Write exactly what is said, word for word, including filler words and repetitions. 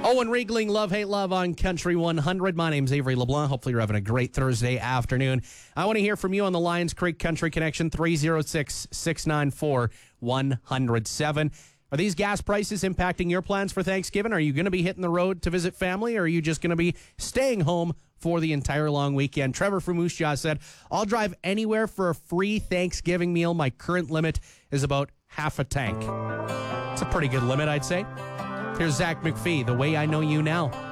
Owen Riegling, Love, Hate, Love on Country one hundred. My name's Avery LeBlanc. Hopefully you're having a great Thursday afternoon. I want to hear from you on the Lions Creek Country Connection, three oh six, six nine four, one oh seven. Are these gas prices impacting your plans for Thanksgiving? Are you going to be hitting the road to visit family, or are you just going to be staying home for the entire long weekend? Trevor from Moose Jaw said, I'll drive anywhere for a free Thanksgiving meal. My current limit is about half a tank. It's a pretty good limit, I'd say. Here's Zach McPhee, The Way I Know You Now.